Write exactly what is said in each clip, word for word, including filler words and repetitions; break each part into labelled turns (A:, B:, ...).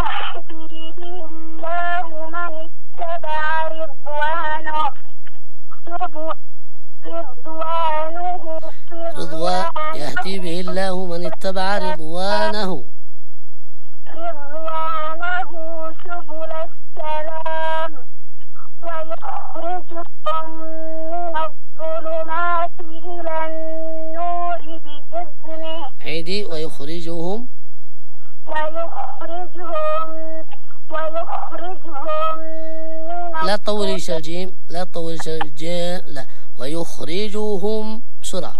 A: ويهدي به الله من اتبع رضوانه رضوانه
B: رضوان يهدي به الله من اتبع رضوانه
A: رضوانه سبل السلام ويخرجهم من الظلمات إلى النور بإذنه
B: عيدي ويخرجهم
A: ويخرجهم ويخرجهم من
B: لا تطوليش الجيم لا تطوليش الجيم لا ويخرجهم بسرعة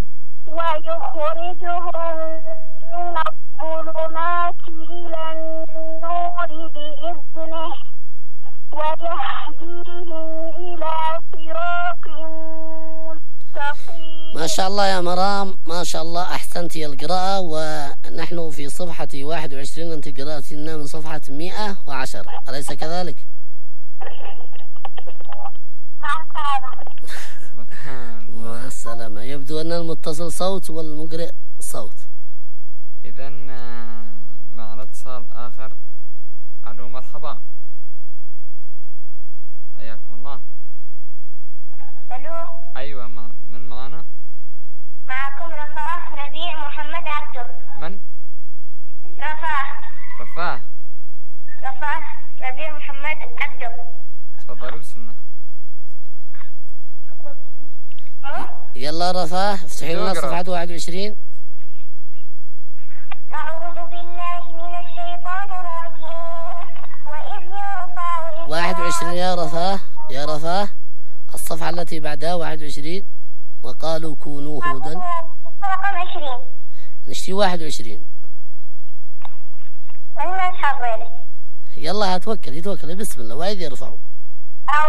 A: ويخرجهم من الظلمات إلى النور بإذنه ويهديهم إلى صراط مستقيم.
B: ما شاء الله يا مرام ما شاء الله أحسنتي القراءة، ونحن في صفحة واحد وعشرين أنت قرأتنا من صفحة مئة وعشرة أليس كذلك؟ مع السلامة. يبدو أن المتصل صوت والمقرئ صوت.
C: إذا معنا اتصال آخر. ألو مرحبا، حياكم الله.
A: ألو.
C: أيوة، من معنا؟
A: معكم رفاه ربيع محمد عبده.
C: من؟
A: رفاه
C: رفاه
A: رفاه ربيع محمد عبده.
C: تفضلوا بسم الله.
B: يلا رفاه افتحي لنا صفحة واحد وعشرين.
A: أعوذ بالله من الشيطان الرجيم وإذ يرفع
B: واحد وعشرين يا رفاه يا رفاه الصفحة التي بعدها واحد وعشرين. وقالوا كونوا هودا.
A: رقم عشرين.
B: نشتي واحد وعشرين.
A: والله تحضري.
B: يلا هتوكلي توكلي بسم الله. وإذ يرفعوا